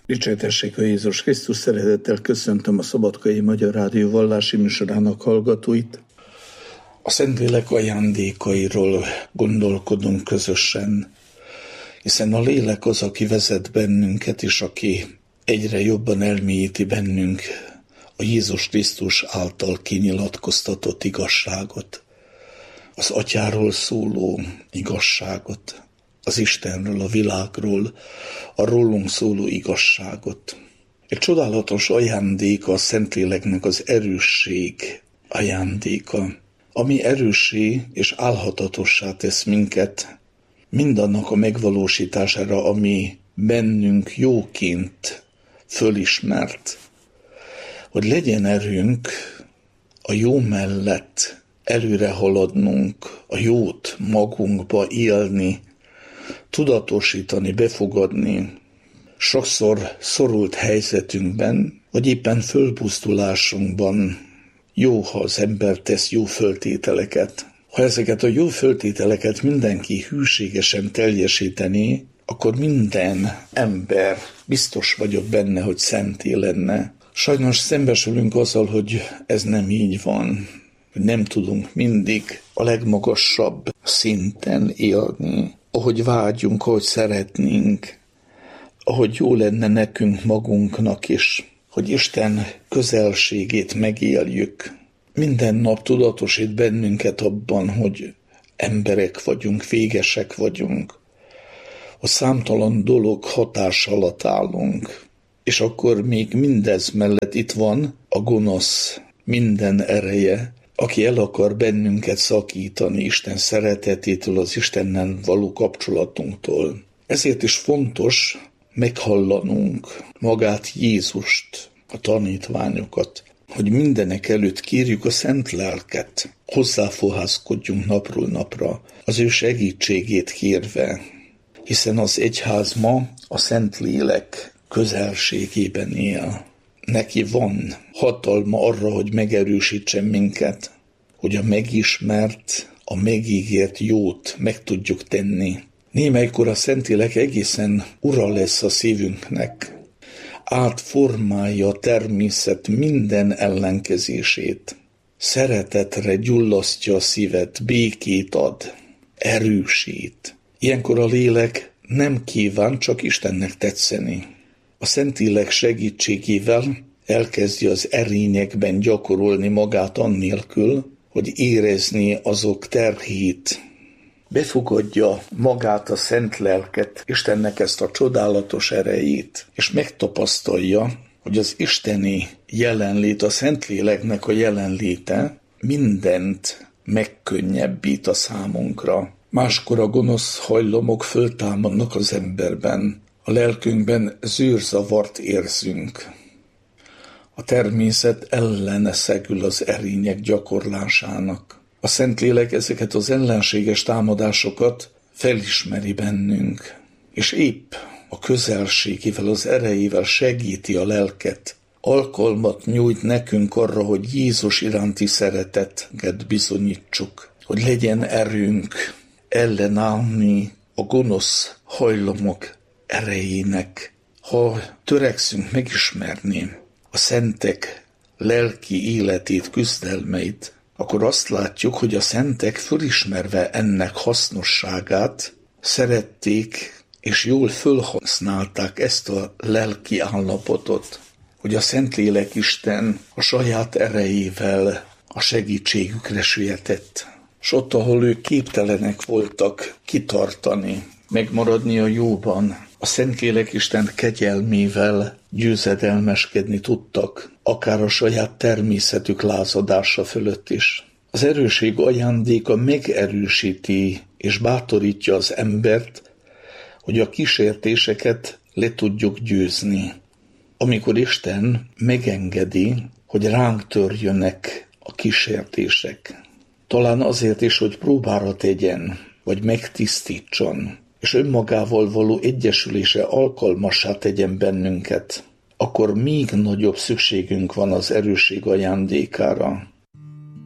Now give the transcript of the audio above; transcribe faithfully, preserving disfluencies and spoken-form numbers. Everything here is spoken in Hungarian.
Dicsértessék a Jézus Krisztus, szeretettel köszöntöm a Szabadkai Magyar Rádió vallási műsorának hallgatóit. A Szentlélek ajándékairól gondolkodunk közösen, hiszen a lélek az, aki vezet bennünket, és aki egyre jobban elmélyíti bennünk a Jézus Krisztus által kinyilatkoztatott igazságot, az Atyáról szóló igazságot, az Istenről, a világról, a rólunk szóló igazságot. Egy csodálatos ajándéka a Szentléleknek az erősség ajándéka, ami erőssé és álhatatossá tesz minket mindannak a megvalósítására, ami bennünk jóként fölismert, hogy legyen erőnk a jó mellett előre haladnunk, a jót magunkba élni, tudatosítani, befogadni. Sokszor szorult helyzetünkben, vagy éppen fölpusztulásunkban jó, ha az ember tesz jó föltételeket. Ha ezeket a jó föltételeket mindenki hűségesen teljesíteni, akkor minden ember, biztos vagyok benne, hogy szenté lenne. Sajnos szembesülünk azzal, hogy ez nem így van, hogy nem tudunk mindig a legmagasabb szinten élni, ahogy vágyunk, ahogy szeretnénk, ahogy jó lenne nekünk magunknak is, hogy Isten közelségét megéljük. Minden nap tudatosít bennünket abban, hogy emberek vagyunk, végesek vagyunk. A számtalan dolog hatás alatt állunk, és akkor még mindez mellett itt van a gonosz minden ereje, aki el akar bennünket szakítani Isten szeretetétől, az Istennel való kapcsolatunktól. Ezért is fontos meghallanunk magát Jézust, a tanítványokat, hogy mindenek előtt kérjük a Szent Lelket, hozzáfohászkodjunk napról napra, az ő segítségét kérve, hiszen az egyház ma a Szentlélek közelségében él. Neki van hatalma arra, hogy megerősítsen minket, hogy a megismert, a megígért jót meg tudjuk tenni. Némelykor a Szentlélek egészen ura lesz a szívünknek, átformálja a természet minden ellenkezését, szeretetre gyullasztja a szívet, békét ad, erősít. Ilyenkor a lélek nem kíván csak Istennek tetszeni. A Szentlélek segítségével elkezdi az erényekben gyakorolni magát annélkül, hogy érezni azok terhét. Befogadja magát a Szent Lelket, Istennek ezt a csodálatos erejét, és megtapasztalja, hogy az isteni jelenlét, a Szentléleknek a jelenléte mindent megkönnyebbít a számunkra. Máskor a gonosz hajlamok föltámadnak az emberben, a lelkünkben zűrzavart érzünk. A természet ellene szegül az erények gyakorlásának. A Szentlélek ezeket az ellenséges támadásokat felismeri bennünk, és épp a közelségével, az erejével segíti a lelket. Alkalmat nyújt nekünk arra, hogy Jézus iránti szeretetet bizonyítsuk, hogy legyen erőnk ellenállni a gonosz hajlamok erejének. Ha törekszünk megismerni a szentek lelki életét, küzdelmeit, akkor azt látjuk, hogy a szentek fölismerve ennek hasznosságát szerették és jól fölhasználták ezt a lelki állapotot, hogy a Szentlélek Isten a saját erejével a segítségükre sietett. S ott, ahol ők képtelenek voltak kitartani, megmaradni a jóban, a Szentlélek Isten kegyelmével győzedelmeskedni tudtak, akár a saját természetük lázadása fölött is. Az erősség ajándéka megerősíti és bátorítja az embert, hogy a kísértéseket le tudjuk győzni. Amikor Isten megengedi, hogy ránk törjönek a kísértések. Talán azért is, hogy próbára tegyen, vagy megtisztítson, és önmagával való egyesülése alkalmassá tegyen bennünket, akkor még nagyobb szükségünk van az erősség ajándékára.